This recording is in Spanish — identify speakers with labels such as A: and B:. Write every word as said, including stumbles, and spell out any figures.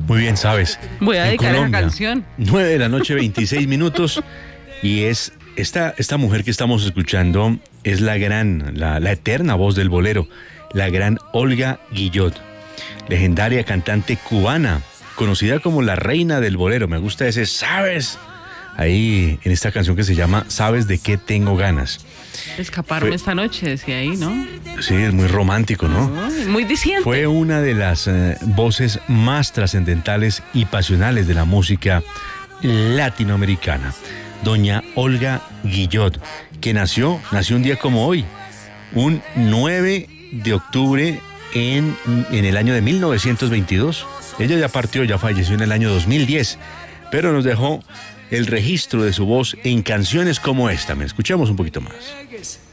A: Muy bien, sabes.
B: Voy a
A: en
B: dedicar esa
A: Colombia,
B: canción.
A: nueve de la noche, veintiséis minutos. Y es esta, esta mujer que estamos escuchando es la gran, la, la eterna voz del bolero, la gran Olga Guillot, legendaria cantante cubana, conocida como la reina del bolero. Me gusta ese ¿sabes? Ahí en esta canción que se llama ¿Sabes de qué tengo ganas?
B: Escaparme
A: Fue-
B: esta noche, decía ahí, ¿no?
A: Sí, es muy romántico, ¿no?
B: Ay, muy diciente.
A: Fue una de las eh, voces más trascendentales y pasionales de la música latinoamericana. Doña Olga Guillot, que nació, nació un día como hoy, un nueve de octubre en, en el año de mil novecientos veintidós. Ella ya partió, ya falleció en el año dos mil diez, pero nos dejó el registro de su voz en canciones como esta. Me escuchamos un poquito más.